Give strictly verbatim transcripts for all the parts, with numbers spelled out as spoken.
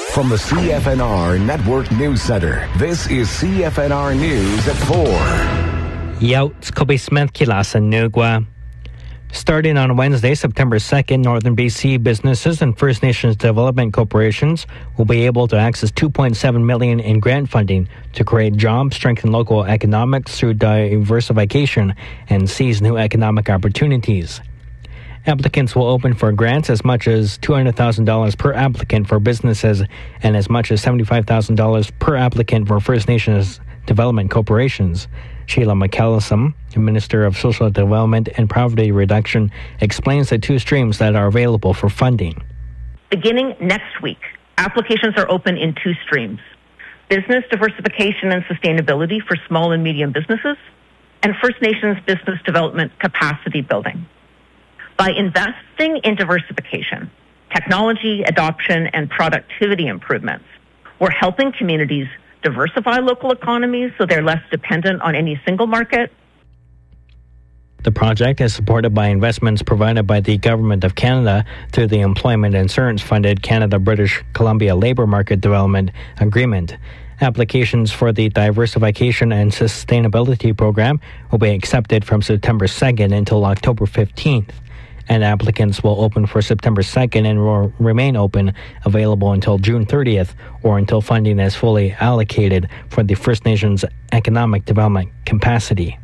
From the C F N R Network News Center, this is C F N R News at four. Yo, it's Kobe Smith Kilasa Nugwa. Starting on Wednesday, September second, Northern B C businesses and First Nations development corporations will be able to access two point seven million dollars in grant funding to create jobs, strengthen local economics through diversification, and seize new economic opportunities. Applicants will open for grants as much as two hundred thousand dollars per applicant for businesses and as much as seventy-five thousand dollars per applicant for First Nations development corporations. Sheila McCallum, Minister of Social Development and Poverty Reduction, explains the two streams that are available for funding. Beginning next week, applications are open in two streams: business diversification and sustainability for small and medium businesses, and First Nations business development capacity building. By investing in diversification, technology adoption, and productivity improvements, we're helping communities diversify local economies so they're less dependent on any single market. The project is supported by investments provided by the Government of Canada through the Employment Insurance-funded Canada-British Columbia Labour Market Development Agreement. Applications for the Diversification and Sustainability Program will be accepted from September second until October fifteenth. And applicants will open for September second and will remain open, available until June thirtieth or until funding is fully allocated for the First Nations economic development capacity.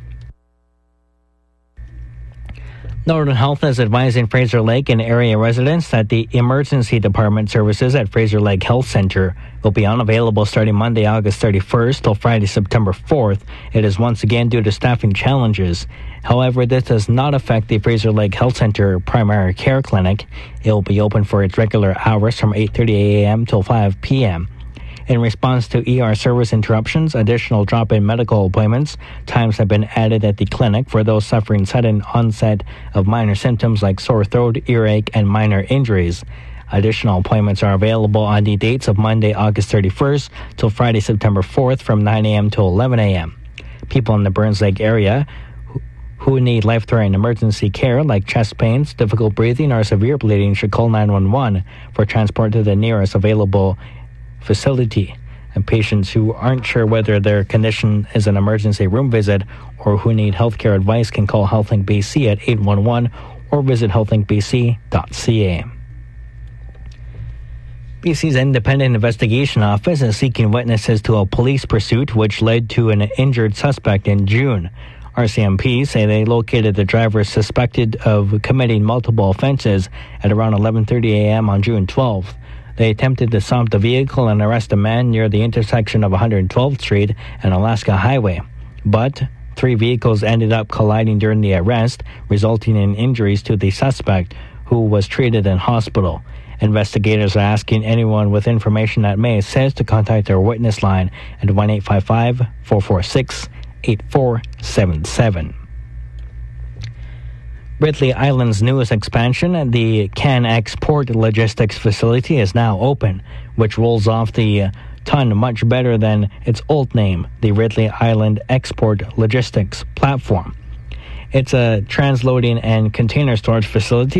Northern Health is advising Fraser Lake and area residents that the emergency department services at Fraser Lake Health Centre will be unavailable starting Monday, August thirty-first till Friday, September fourth. It is once again due to staffing challenges. However, this does not affect the Fraser Lake Health Centre primary care clinic. It will be open for its regular hours from eight thirty a.m. till five p.m. In response to E R service interruptions, additional drop-in medical appointments times have been added at the clinic for those suffering sudden onset of minor symptoms like sore throat, earache, and minor injuries. Additional appointments are available on the dates of Monday, August thirty-first till Friday, September fourth from nine a.m. to eleven a.m. People in the Burns Lake area who need life-threatening emergency care like chest pains, difficult breathing, or severe bleeding should call nine one one for transport to the nearest available facility. And patients who aren't sure whether their condition is an emergency room visit or who need healthcare advice can call HealthLink B C at eight one one or visit health link b c dot c a. B C's Independent Investigation Office is seeking witnesses to a police pursuit which led to an injured suspect in June. R C M P say they located the driver suspected of committing multiple offenses at around eleven thirty a.m. on June twelfth. They attempted to stop the vehicle and arrest a man near the intersection of one hundred twelfth Street and Alaska Highway. But three vehicles ended up colliding during the arrest, resulting in injuries to the suspect, who was treated in hospital. Investigators are asking anyone with information that may assist to contact their witness line at one eight five five, four four six, eight four seven seven. Ridley Island's newest expansion, the Can Export Logistics Facility, is now open, which rolls off the ton much better than its old name, the Ridley Island Export Logistics Platform. It's a transloading and container storage facility